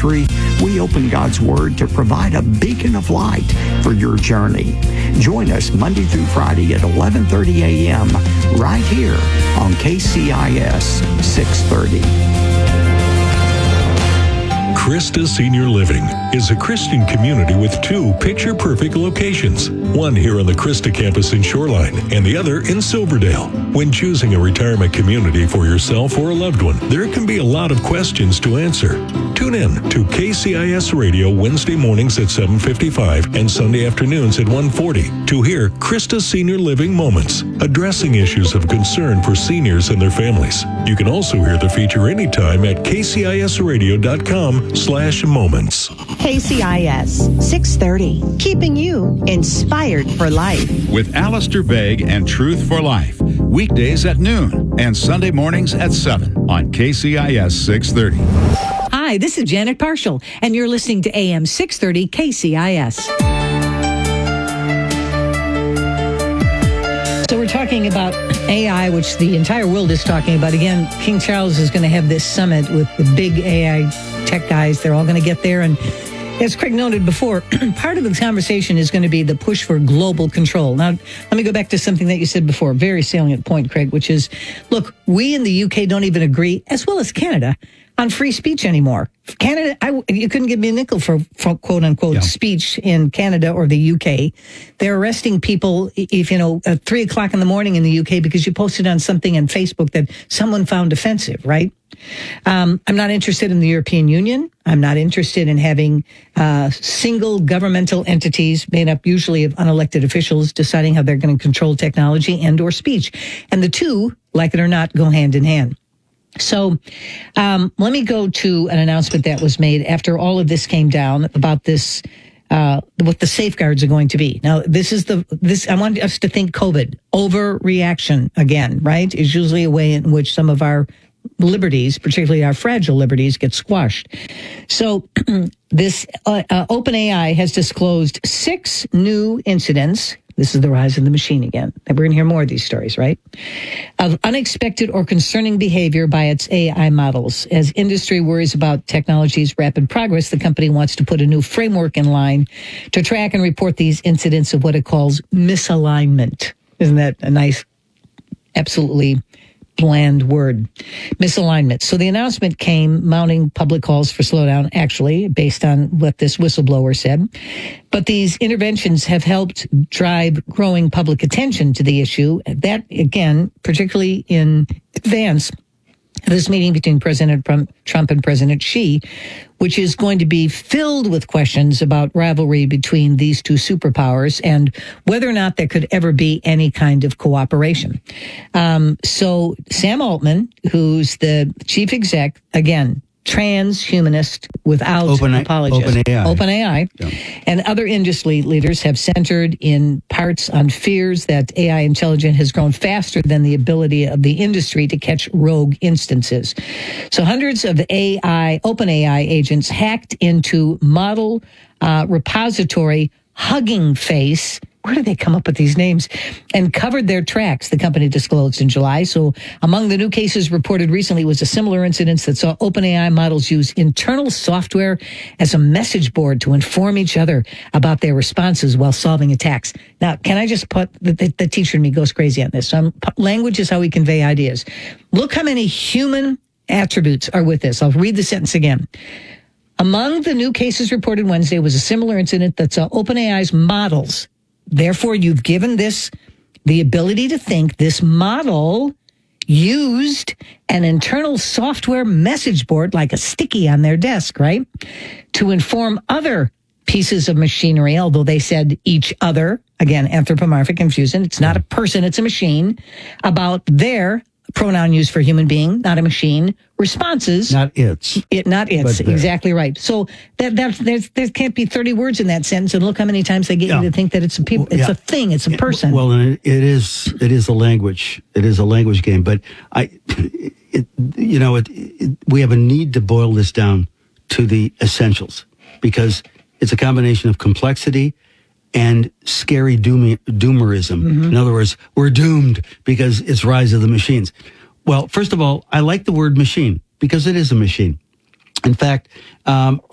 ministry, we open God's Word to provide a beacon of light for your journey. Join us Monday through Friday at 11:30 a.m. right here on KCIS 630. Christa Senior Living is a Christian community with two picture-perfect locations, one here on the Christa campus in Shoreline and the other in Silverdale. When choosing a retirement community for yourself or a loved one, there can be a lot of questions to answer. Tune in to KCIS Radio Wednesday mornings at 7:55 and Sunday afternoons at 1:40 to hear Christa Senior Living Moments, addressing issues of concern for seniors and their families. You can also hear the feature anytime at kcisradio.com/moments. KCIS 630, keeping you inspired for life. With Alistair Begg and Truth for Life, weekdays at noon and Sunday mornings at 7 on KCIS 630. Hi, this is Janet Parshall, and you're listening to AM 630 KCIS. So we're talking about AI, which the entire world is talking about. Again, King Charles is going to have this summit with the big AI tech guys. They're all going to get there. And as Craig noted before, part of the conversation is going to be the push for global control. Now, let me go back to something that you said before, a very salient point, Craig, which is, look, we in the UK don't even agree, as well as Canada, on free speech anymore. Canada, you couldn't give me a nickel for quote unquote speech in Canada or the UK. They're arresting people if, at 3 o'clock in the morning in the UK because you posted on something on Facebook that someone found offensive, right? I'm not interested in the European Union. I'm not interested in having single governmental entities made up usually of unelected officials deciding how they're going to control technology and or speech. And the two, like it or not, go hand in hand. So let me go to an announcement that was made after all of this came down about this, what the safeguards are going to be. Now, I want us to think COVID, overreaction again, right, is usually a way in which some of our liberties, particularly our fragile liberties, get squashed. So this OpenAI has disclosed 6 new incidents. This is the rise of the machine again. We're going to hear more of these stories, right? Of unexpected or concerning behavior by its AI models. As industry worries about technology's rapid progress, the company wants to put a new framework in line to track and report these incidents of what it calls misalignment. Isn't that a nice, absolutely bland word? Misalignment. So the announcement came mounting public calls for slowdown, actually, based on what this whistleblower said. But these interventions have helped drive growing public attention to the issue. That, again, particularly in advance of this meeting between President Trump and President Xi, which is going to be filled with questions about rivalry between these two superpowers and whether or not there could ever be any kind of cooperation. So Sam Altman, who's the chief exec, again, transhumanist without apologists. OpenAI. Yeah. And other industry leaders have centered in parts on fears that AI intelligence has grown faster than the ability of the industry to catch rogue instances. So hundreds of OpenAI agents hacked into model repository Hugging Face. Where did they come up with these names? And covered their tracks, the company disclosed in July. So among the new cases reported recently was a similar incident that saw OpenAI models use internal software as a message board to inform each other about their responses while solving attacks. Now, can I just put, the teacher in me goes crazy on this. Language is how we convey ideas. Look how many human attributes are with this. I'll read the sentence again. Among the new cases reported Wednesday was a similar incident that saw OpenAI's models. Therefore, you've given this the ability to think. This model used an internal software message board like a sticky on their desk, right, to inform other pieces of machinery, although they said each other, again, anthropomorphic confusion. It's not a person, it's a machine, about their pronoun used for human being, not a machine, responses. Not its. Not its, exactly right. So there can't be 30 words in that sentence, and look how many times they get you to think that it's a people, it's a thing, it's a person. Well, and it is a language. It is a language game, but we have a need to boil this down to the essentials because it's a combination of complexity and scary doomerism. Mm-hmm. In other words, we're doomed because it's rise of the machines. Well, first of all, I like the word machine because it is a machine. In fact,